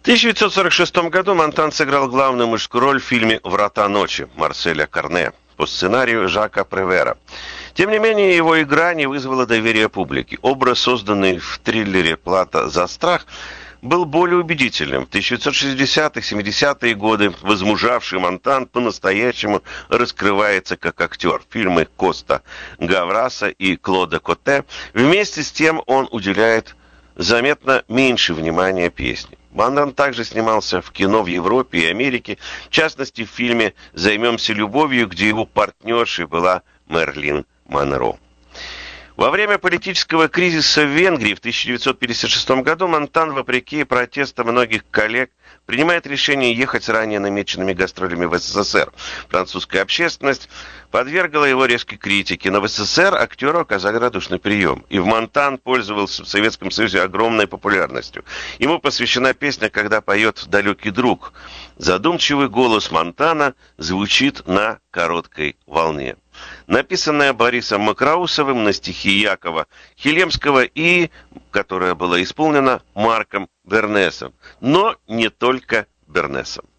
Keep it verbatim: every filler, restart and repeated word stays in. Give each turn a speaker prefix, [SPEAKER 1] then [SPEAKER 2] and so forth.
[SPEAKER 1] тысяча девятьсот сорок шестом году Монтан сыграл главную мужскую роль в фильме «Врата ночи» Марселя Карне по сценарию Жака Превера. Тем не менее, его игра не вызвала доверия публики. Образ, созданный в триллере «Плата за страх», был более убедительным. В тысяча девятьсот шестидесятых-семидесятые годы возмужавший Монтан по-настоящему раскрывается как актер. Фильмы Коста Гавраса и Клода Котте. Вместе с тем он уделяет заметно меньше внимания песне. Монтан также снимался в кино в Европе и Америке, в частности в фильме «Займемся любовью», где его партнершей была Мерлин Монро. Во время политического кризиса в Венгрии в тысяча девятьсот пятьдесят шестом году Монтан, вопреки протестам многих коллег, принимает решение ехать с ранее намеченными гастролями в СССР. Французская общественность подвергла его резкой критике, но в СССР актеру оказали радушный прием. И в Монтан пользовался в Советском Союзе огромной популярностью. Ему посвящена песня «Когда поет далекий друг». Задумчивый голос Монтана звучит на короткой волне. Написанная Борисом Мокроусовым на стихи Якова Хилемского и которая была исполнена Марком Бернесом. Но не только Бернесом.